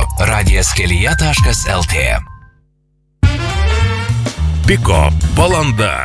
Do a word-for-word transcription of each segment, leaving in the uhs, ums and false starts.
radijas kelyje taškas lt. Piko valanda.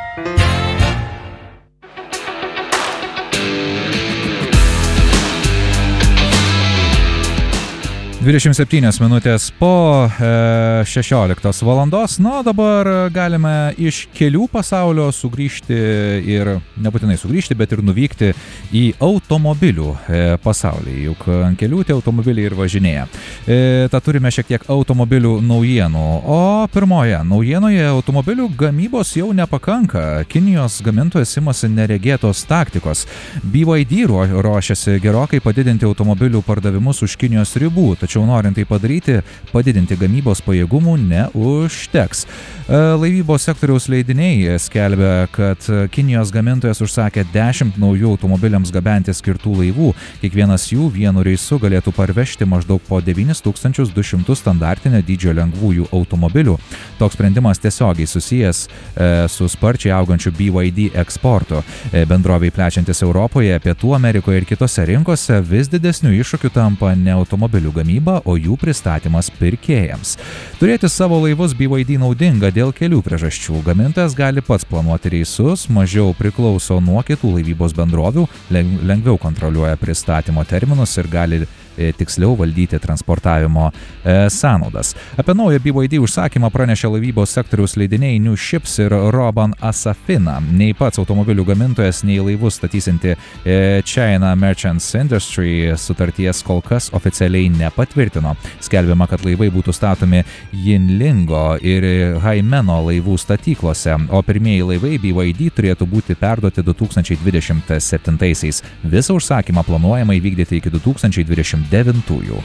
dvidešimt septynios minutės po e, šešioliktos valandos. Na, dabar galime iš kelių pasaulio sugrįžti ir, nebūtinai sugrįžti, bet ir nuvykti į automobilių e, pasaulį. Juk ant kelių tie automobiliai ir važinėja. E, ta turime šiek tiek automobilių naujienų. O pirmoje naujienoje automobilių gamybos jau nepakanka. Kinijos gamintojas imasi neregėtos taktikos. B Y D ruošiasi gerokai padidinti automobilių pardavimus už Kinijos ribų, tačiau norint tai padaryti, padidinti gamybos pajėgumų neužteks. Laivybos sektoriaus leidiniai skelbia, kad Kinijos gamintojas užsakė dešimt naujų automobiliams gabenti skirtų laivų. Kiekvienas jų vienu reisu galėtų parvežti maždaug po devynis tūkstančius du šimtus standartinio dydžio lengvųjų automobilių. Toks sprendimas tiesiogiai susijęs su sparčiai augančiu B Y D eksportu. Bendroviai plečiantis Europoje, Pietų Amerikoje ir kitose rinkose vis didesnių iššūkių tampa ne automobilių gamyba, o jų pristatymas pirkėjams. Turėti savo laivus B Y D naudinga dėl kelių priežasčių. Gamintojas gali pats planuoti reisus, mažiau priklauso nuo kitų laivybos bendrovių, lengviau kontroliuoja pristatymo terminus ir gali tiksliau valdyti transportavimo e, sąnaudas. Apie naują B Y D užsakymą pranešė laivybos sektoriaus leidiniai New Ships ir Roban Asafina. Nei pats automobilių gamintojas, nei laivus statysinti e, China Merchants Industry sutarties kol kas oficialiai nepatvirtino. Skelbiama, kad laivai būtų statomi Jinlingo ir Haimeno laivų statyklose, o pirmieji laivai B Y D turėtų būti perduoti du tūkstančiai dvidešimt septintaisiais. Visą užsakymą planuojama įvykdyti iki du tūkstančiai dvidešimt devintųjų.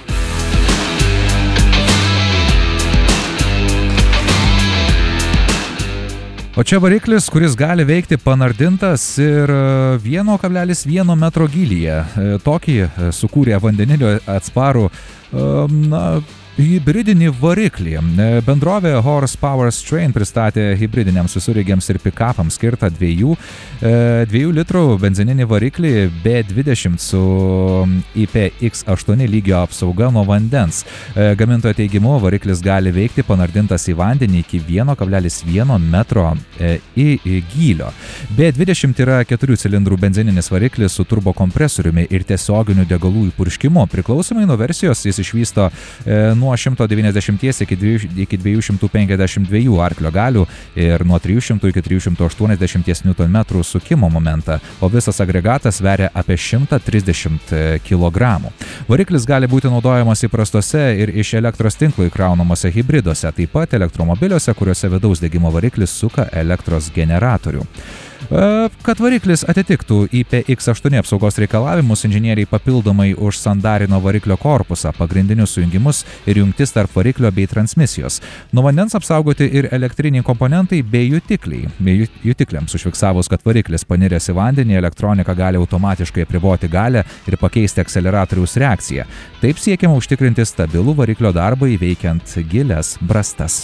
O čia variklis, kuris gali veikti panardintas ir vieno kablelis vieno metro gylyje. Tokį sukūrė vandenilio atsparų, na, hibridinį variklį. Bendrovė Horsepower Strain pristatė hibridiniams visureigiams ir pikapams skirtą dviejų, dviejų litrų benzininį variklį B dvidešimt su I P X aštuoni lygio apsauga nuo vandens. Gamintojo teigimu, variklis gali veikti panardintas į vandenį iki vieno kablelis vieno metro į gylio. B dvidešimt yra keturių cilindrų benzininis variklis su turbokompresoriumi ir tiesioginiu degalų įpurškimu. Priklausomai nuo versijos jis išvysto nuo šimto devyniasdešimt iki dviejų šimtų penkiasdešimt dviejų arklio galių ir nuo trijų šimtų iki trijų šimtų aštuoniasdešimt niutonmetrų sukimo momentą, o visas agregatas sveria apie šimtą trisdešimt kilogramų. Variklis gali būti naudojamas įprastose ir iš elektros tinklo įkraunamuose hibriduose, taip pat elektromobiliuose, kuriuose vidaus degimo variklis suka elektros generatorių. Kad variklis atitiktų I P X aštuoni apsaugos reikalavimus, inžinieriai papildomai užsandarino variklio korpusą, pagrindinius sujungimus ir jungtis tarp variklio bei transmisijos. Nuo vandens apsaugoti ir elektriniai komponentai bei jutikliai. Bei jutikliams užfiksavus, kad variklis paniręs į vandenį, elektronika gali automatiškai apriboti galią ir pakeisti akceleratoriaus reakciją. Taip siekiama užtikrinti stabilų variklio darbą įveikiant gilias brastas.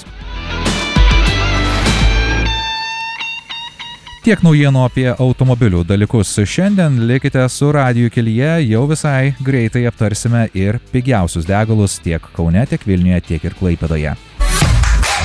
Tiek naujienų apie automobilių dalykus. Šiandien likite su radiju kelyje, jau visai greitai aptarsime ir pigiausius degalus tiek Kaune, tiek Vilniuje, tiek ir Klaipėdoje.